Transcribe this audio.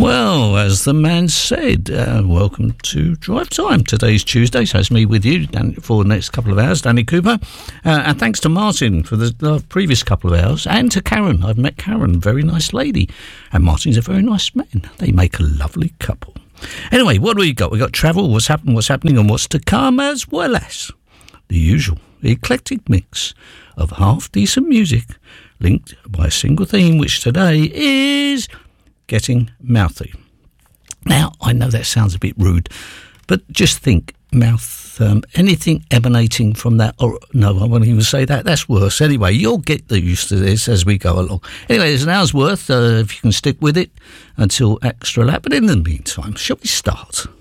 Well, as the man said, welcome to Drive Time. Today's Tuesday, so it's me with you for the next couple of hours, Danny Cooper. And thanks to Martin for the previous couple of hours, and to Karen. I've met Karen, very nice lady. And Martin's a very nice man. They make a lovely couple. Anyway, what do we got? We got travel, what's happening, and what's to come, as well as the usual eclectic mix of half-decent music linked by a single theme, which today is getting mouthy. Now, I know that sounds a bit rude, but just think, mouth, anything emanating from that, or no, I won't even say that, that's worse. Anyway, you'll get used to this as we go along. Anyway, there's an hour's worth, if you can stick with it, until extra lap. But in the meantime, shall we start?